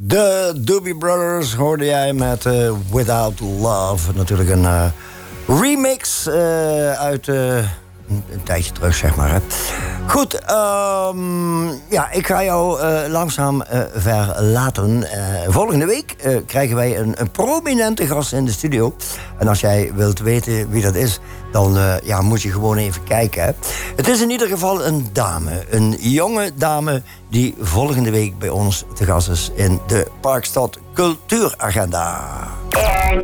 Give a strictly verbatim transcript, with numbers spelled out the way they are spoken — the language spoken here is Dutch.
De Doobie Brothers hoorde jij met uh, Without Love. Natuurlijk een uh, remix uh, uit uh, een, een tijdje terug, zeg maar. Hè. Goed, um, ja, ik ga jou uh, langzaam uh, verlaten. Uh, volgende week uh, krijgen wij een, een prominente gast in de studio. En als jij wilt weten wie dat is, dan uh, ja, moet je gewoon even kijken. Hè. Het is in ieder geval een dame, een jonge dame die volgende week bij ons te gast is in de Parkstad Cultuuragenda.